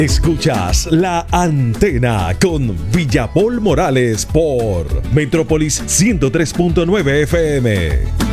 Escuchas La Antena con Villapol Morales por Metrópolis 103.9 FM.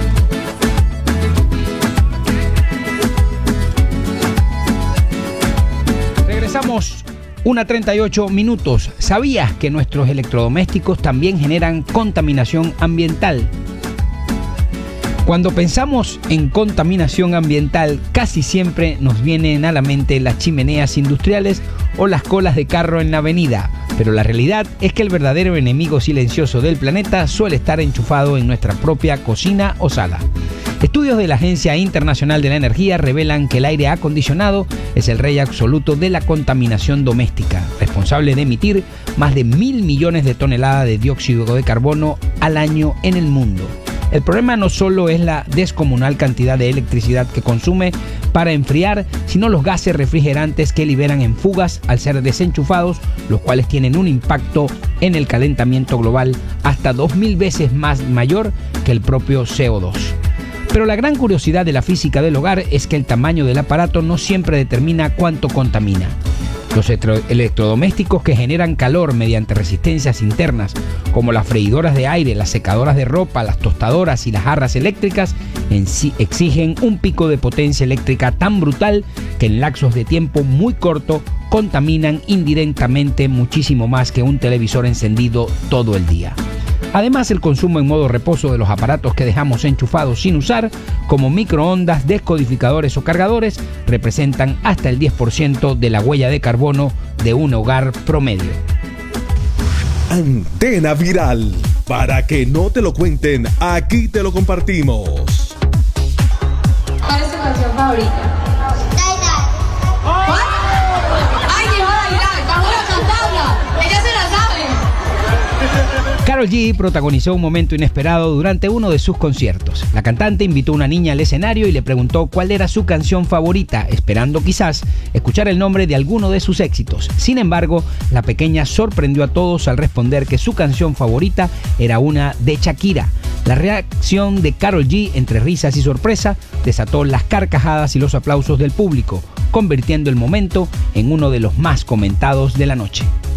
Regresamos 1:38. ¿Sabías que nuestros electrodomésticos también generan contaminación ambiental? Cuando pensamos en contaminación ambiental, casi siempre nos vienen a la mente las chimeneas industriales o las colas de carro en la avenida. Pero la realidad es que el verdadero enemigo silencioso del planeta suele estar enchufado en nuestra propia cocina o sala. Estudios de la Agencia Internacional de la Energía revelan que el aire acondicionado es el rey absoluto de la contaminación doméstica, responsable de emitir más de 1.000 millones de toneladas de dióxido de carbono al año en el mundo. El problema no solo es la descomunal cantidad de electricidad que consume para enfriar, sino los gases refrigerantes que liberan en fugas al ser desenchufados, los cuales tienen un impacto en el calentamiento global hasta 2.000 veces más mayor que el propio CO2. Pero la gran curiosidad de la física del hogar es que el tamaño del aparato no siempre determina cuánto contamina. Los electrodomésticos que generan calor mediante resistencias internas, como las freidoras de aire, las secadoras de ropa, las tostadoras y las jarras eléctricas, en sí exigen un pico de potencia eléctrica tan brutal que en lapsos de tiempo muy corto contaminan indirectamente muchísimo más que un televisor encendido todo el día. Además, el consumo en modo reposo de los aparatos que dejamos enchufados sin usar, como microondas, descodificadores o cargadores, representan hasta el 10% de la huella de carbono de un hogar promedio. Antena Viral. Para que no te lo cuenten, aquí te lo compartimos. ¿Cuál es tu canción favorita? Karol G protagonizó un momento inesperado durante uno de sus conciertos. La cantante invitó a una niña al escenario y le preguntó cuál era su canción favorita, esperando quizás escuchar el nombre de alguno de sus éxitos. Sin embargo, la pequeña sorprendió a todos al responder que su canción favorita era una de Shakira. La reacción de Karol G, entre risas y sorpresa, desató las carcajadas y los aplausos del público, convirtiendo el momento en uno de los más comentados de la noche.